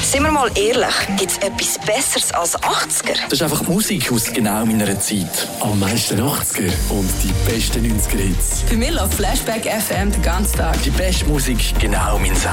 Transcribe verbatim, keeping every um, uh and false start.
Sind wir mal ehrlich, gibt es etwas Besseres als achtziger? Das ist einfach Musik aus genau meiner Zeit. Am meisten achtziger und die besten neunziger Hits. Für mich läuft Flashback F M den ganzen Tag. Die beste Musik genau mein Sound.